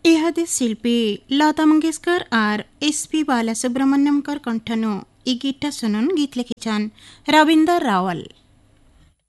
इहादे शिल्पी लता मंगेशकर और एस.पी. बालासुब्रमण्यमकर कंठनो ई गीतटा सुनुन गीत लिखेछन रविंदर रावल।